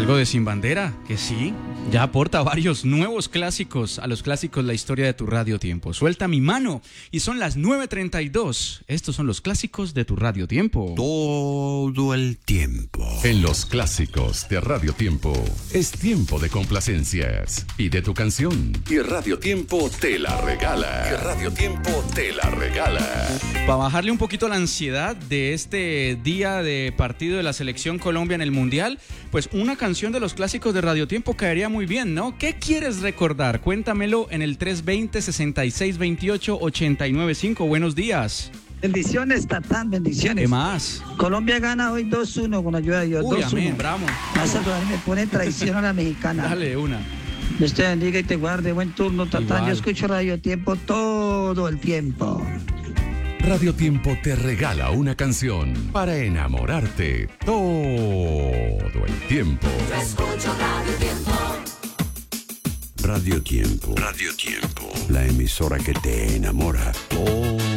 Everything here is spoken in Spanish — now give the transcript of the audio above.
Algo de Sin Bandera, que sí, ya aporta varios nuevos clásicos a los clásicos La Historia de tu Radio Tiempo. Suelta mi mano y son las 9:32. Estos son los clásicos de tu Radio Tiempo. Todo el tiempo. En los clásicos de Radio Tiempo es tiempo de complacencias. Pide tu canción y Radio Tiempo te la regala. Para bajarle un poquito la ansiedad de este día de partido de la Selección Colombia en el Mundial, pues una canción de los clásicos de Radio Tiempo caería muy bien, ¿no? ¿Qué quieres recordar? Cuéntamelo en el 320-6628-895. Buenos días. Bendiciones, Tatán, bendiciones. ¿Qué más? Colombia gana hoy 2-1 con ayuda de Dios. Uy, 2-1. amén, bravo. Vas a ver, me pone traición a la mexicana. Dale una. Dios te bendiga y te guarde. Buen turno, Tatán. Igual. Yo escucho Radio Tiempo todo el tiempo. Radio Tiempo te regala una canción para enamorarte todo el tiempo. Yo escucho Radio Tiempo. Radio Tiempo. Radio Tiempo. La emisora que te enamora.